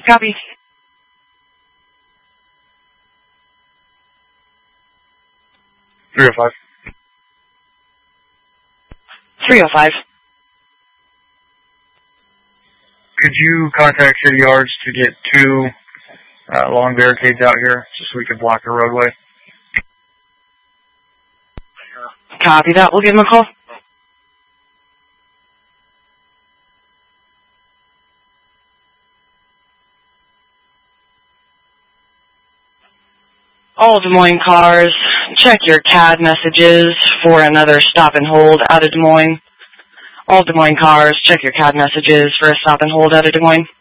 Copy. 305. 305. Could you contact City Yards to get 2 long barricades out here just so we could block the roadway? Copy that. We'll give him a call. All Des Moines cars, check your CAD messages for another stop and hold out of Des Moines. All Des Moines cars, check your CAD messages for a stop and hold out of Des Moines.